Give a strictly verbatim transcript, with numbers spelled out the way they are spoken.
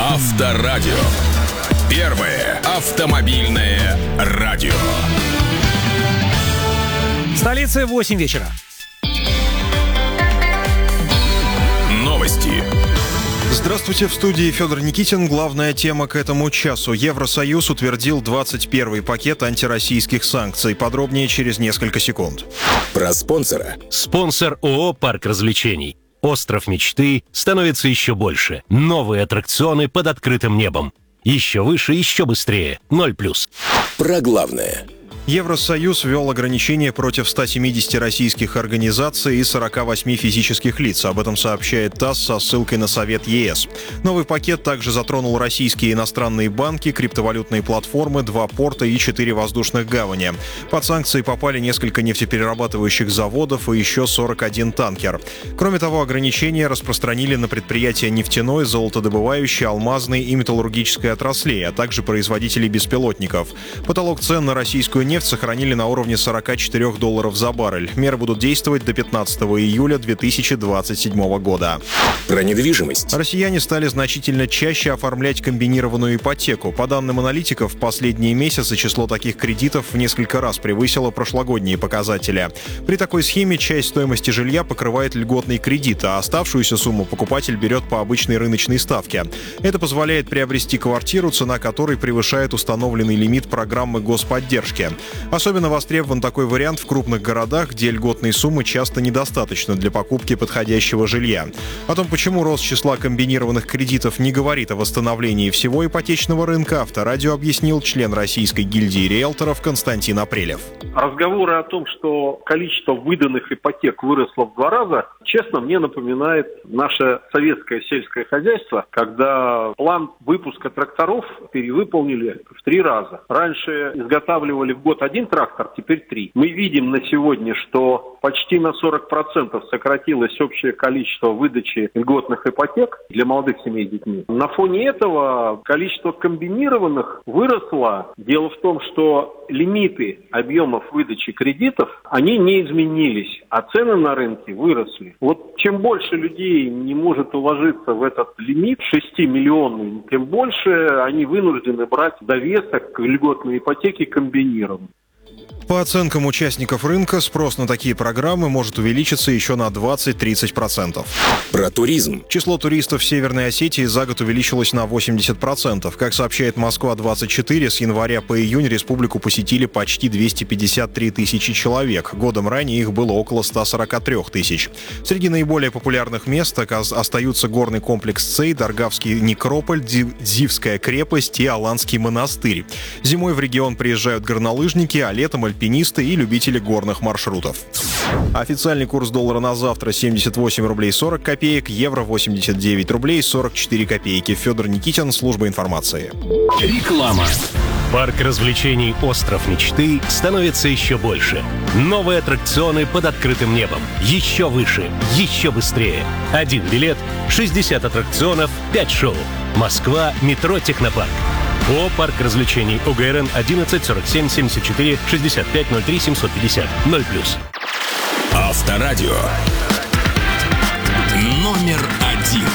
Авторадио. Первое автомобильное радио. В столице восемь вечера. Новости. Здравствуйте, в студии Федор Никитин. Главная тема к этому часу. Евросоюз утвердил двадцать первый пакет антироссийских санкций. Подробнее через несколько секунд. Про спонсора. Спонсор ООО «Парк развлечений». Остров мечты становится еще больше. Новые аттракционы под открытым небом. Еще выше, еще быстрее. Ноль плюс. Про главное. Евросоюз ввел ограничения против ста семидесяти российских организаций и сорока восьми физических лиц. Об этом сообщает ТАСС со ссылкой на Совет ЕС. Новый пакет также затронул российские иностранные банки, криптовалютные платформы, два порта и четыре воздушных гавани. Под санкции попали несколько нефтеперерабатывающих заводов и еще сорок один танкер. Кроме того, ограничения распространили на предприятия нефтяной, золотодобывающей, алмазной и металлургической отраслей, а также производителей беспилотников. Потолок цен на российскую нефть сохранили на уровне сорок четыре долларов за баррель. Меры будут действовать до пятнадцатого июля две тысячи двадцать седьмого года. Про недвижимость. Россияне стали значительно чаще оформлять комбинированную ипотеку. По данным аналитиков, в последние месяцы число таких кредитов в несколько раз превысило прошлогодние показатели. При такой схеме часть стоимости жилья покрывает льготный кредит, а оставшуюся сумму покупатель берет по обычной рыночной ставке. Это позволяет приобрести квартиру, цена которой превышает установленный лимит программы господдержки. Особенно востребован такой вариант в крупных городах, где льготные суммы часто недостаточно для покупки подходящего жилья. О том, почему рост числа комбинированных кредитов не говорит о восстановлении всего ипотечного рынка, Авторадио объяснил член Российской гильдии риэлторов Константин Апрелев. Разговоры о том, что количество выданных ипотек выросло в два раза, честно, мне напоминает наше советское сельское хозяйство, когда план выпуска тракторов перевыполнили в три раза. Раньше изготавливали в год один трактор, теперь три. Мы видим на сегодня, что почти на сорок процентов сократилось общее количество выдачи льготных ипотек для молодых семей с детьми. На фоне этого количество комбинированных выросло. Дело в том, что лимиты объемов выдачи кредитов, они не изменились, а цены на рынке выросли. Вот чем больше людей не может уложиться в этот лимит шестимиллионный, тем больше они вынуждены брать довесок к льготной ипотеке комбинированной. По оценкам участников рынка, спрос на такие программы может увеличиться еще на двадцать-тридцать процентов. Про туризм. Число туристов в Северной Осетии за год увеличилось на восемьдесят процентов. Как сообщает Москва двадцать четыре, с января по июнь республику посетили почти двести пятьдесят три тысячи человек. Годом ранее их было около ста сорока трёх тысяч. Среди наиболее популярных мест остаются горный комплекс Цей, Даргавский некрополь, Дзивская крепость и Аланский монастырь. Зимой в регион приезжают горнолыжники, а летом альпинисты и любители горных маршрутов. Официальный курс доллара на завтра семьдесят восемь рублей сорок копеек, евро восемьдесят девять рублей сорок четыре копейки. Федор Никитин, служба информации. Реклама. Парк развлечений «Остров мечты» становится еще больше. Новые аттракционы под открытым небом. Еще выше, еще быстрее. Один билет, шестьдесят аттракционов, пять шоу. Москва, метро «Технопарк». ООО «Парк развлечений», ОГРН одиннадцать сорок семь семьдесят четыре шестьдесят пять ноль три семьсот пятьдесят. Ноль плюс. Авторадио. Номер